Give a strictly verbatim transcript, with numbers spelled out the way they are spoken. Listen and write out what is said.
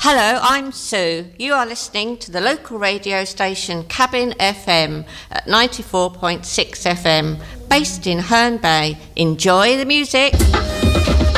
Hello, I'm Sue. You are listening to the local radio station Cabin F M at ninety-four point six F M, based in Herne Bay. Enjoy the music.